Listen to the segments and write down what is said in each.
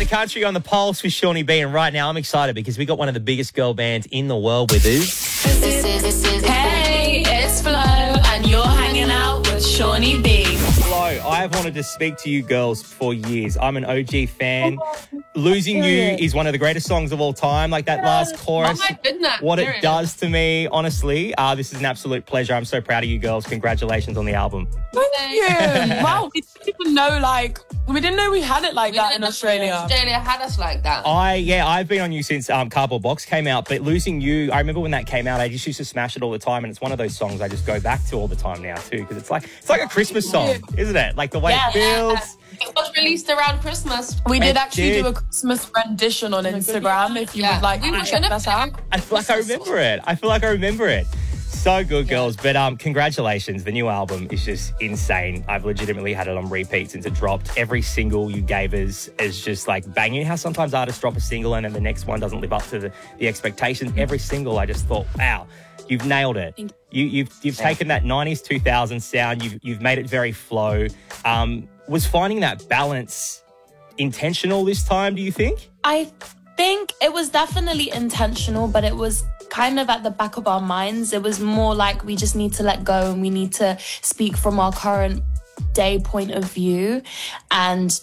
Country on the Pulse with Shawnee B. And right now I'm excited because we got one of the biggest girl bands in the world with us. Hey, it's Flo, and you're hanging out with Shawnee B. Flo, I have wanted to speak to you girls for years. I'm an OG fan. Losing You is one of the greatest songs of all time. Like that last chorus, Oh my goodness. what it does to me, honestly. This is an absolute pleasure. I'm so proud of you girls. Congratulations on the album. Thank you. Wow, we didn't even know, we didn't know we had it like that in Australia. Australia had us like that. I've been on you since Cardboard Box came out, but Losing You, I remember when that came out, I just used to smash it all the time, and it's one of those songs I just go back to all the time now too, because it's like a Christmas song, isn't it? Like the way it feels. It was released around Christmas. We did actually do a Christmas rendition on Instagram, if you would like to check that out. I feel like I remember it. So good, girls. But congratulations. The new album is just insane. I've legitimately had it on repeat since it dropped. Every single you gave us is just like banging. How sometimes artists drop a single and then the next one doesn't live up to the expectations. Every single, I just thought, wow, you've nailed it. You've taken that 90s, 2000s sound. You've made it very flow. Was finding that balance intentional this time, do you think? I think it was definitely intentional, but it was kind of at the back of our minds. It was more like we just need to let go and we need to speak from our current day point of view and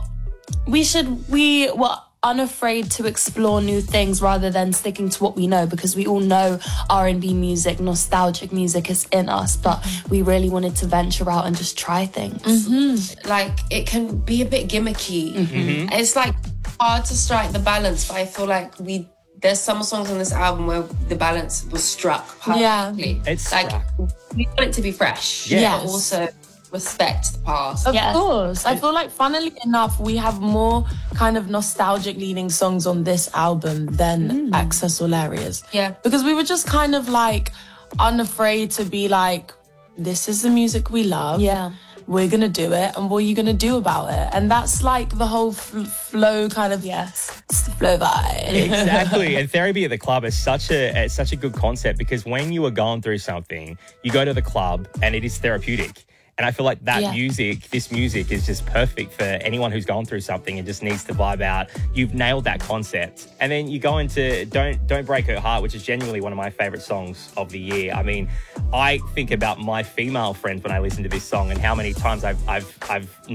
we were unafraid to explore new things rather than sticking to what we know, because we all know R&B music, nostalgic music is in us, but we really wanted to venture out and just try things. Like, it can be a bit gimmicky. It's like hard to strike the balance, but I feel like there's some songs on this album where the balance was struck perfectly. Yeah. It's like struck. we want it to be fresh, Yes. but also respect the past. Of course. I feel like, funnily enough, we have more kind of nostalgic leaning songs on this album than Access or Areas. Yeah. Because we were just kind of like unafraid to be like, this is the music we love. Yeah. We're going to do it. And what are you going to do about it? And that's like the whole flow kind of, flow vibe. Exactly. And therapy at the club is such a good concept, because when you are going through something, you go to the club and it is therapeutic. And I feel like this music is just perfect for anyone who's gone through something and just needs to vibe out. You've nailed that concept. And then you go into Don't Break Her Heart, which is genuinely one of my favorite songs of the year. I mean, I think about my female friends when I listen to this song and how many times I've